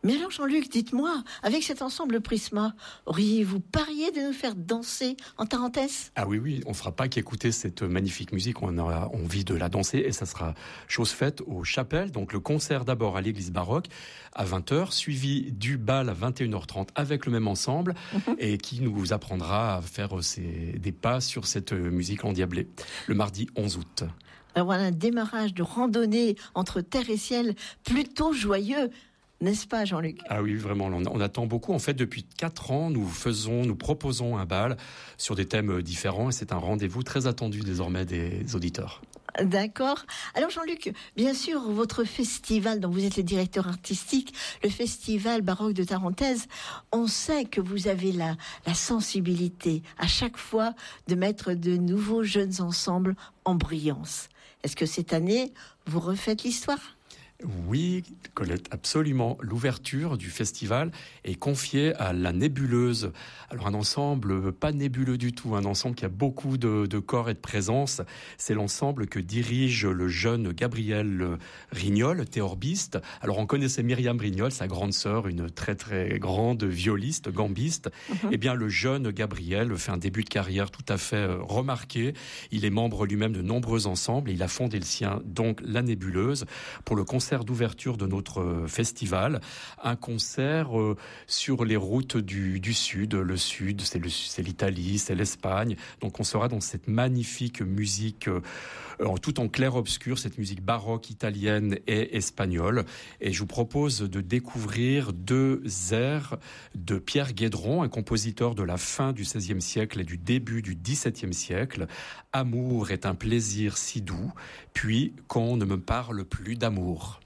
Mais alors Jean-Luc, dites-moi, avec cet ensemble Prisma, auriez-vous parié de nous faire danser en tarentaise ? Ah oui, on ne fera pas qu'écouter cette magnifique musique, on aura envie de la danser et ça sera chose faite aux chapelles. Donc le concert d'abord à l'église baroque à 20h, suivi du bal à 21h30 avec le même ensemble et qui nous apprendra à faire des pas sur cette musique endiablée le mardi 11 août. Alors voilà un démarrage de randonnée entre terre et ciel plutôt joyeux. N'est-ce pas, Jean-Luc ? Ah oui, vraiment, on attend beaucoup. En fait, depuis 4 ans, nous proposons un bal sur des thèmes différents et c'est un rendez-vous très attendu désormais des auditeurs. D'accord. Alors Jean-Luc, bien sûr, votre festival dont vous êtes le directeur artistique, le Festival baroque de Tarentaise, on sait que vous avez la sensibilité à chaque fois de mettre de nouveaux jeunes ensembles en brillance. Est-ce que cette année, vous refaites l'histoire ? Oui, Colette, absolument. L'ouverture du festival est confiée à la Nébuleuse. Alors un ensemble pas nébuleux du tout, un ensemble qui a beaucoup de corps et de présence. C'est l'ensemble que dirige le jeune Gabriel Rignol, théorbiste. Alors on connaissait Myriam Rignol, sa grande sœur, une très très grande violiste, gambiste. Eh bien le jeune Gabriel fait un début de carrière tout à fait remarqué. Il est membre lui-même de nombreux ensembles et il a fondé le sien, donc la Nébuleuse, pour le concert d'ouverture de notre festival, un concert sur les routes du Sud. Le Sud, c'est l'Italie, c'est l'Espagne. Donc on sera dans cette magnifique musique, tout en clair-obscur, cette musique baroque italienne et espagnole. Et je vous propose de découvrir 2 airs de Pierre Guédron, un compositeur de la fin du XVIe siècle et du début du XVIIe siècle. Amour est un plaisir si doux, puis qu'on ne me parle plus d'amour.